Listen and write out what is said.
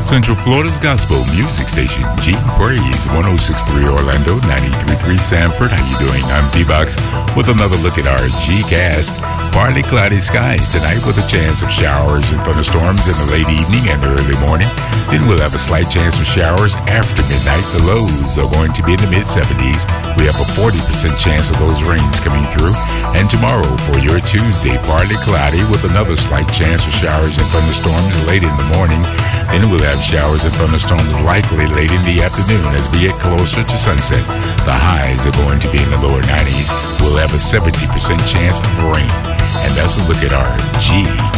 Central Florida's gospel music station, G Praise, 106.3 Orlando, 93.3 Sanford. How you doing? I'm D-Box with another look at our G-Cast. Partly cloudy skies tonight with a chance of showers and thunderstorms in the late evening and the early morning. Then we'll have a slight chance of showers after midnight. The lows are going to be in the mid-70s. We have a 40% chance of those rains coming through. And tomorrow for your Tuesday, partly cloudy with another slight chance of showers and thunderstorms late in the morning. Then we'll have showers and thunderstorms likely late in the afternoon as we get closer to sunset. The highs are going to be in the lower 90s. We'll have a 70% chance of rain. And that's a look at our G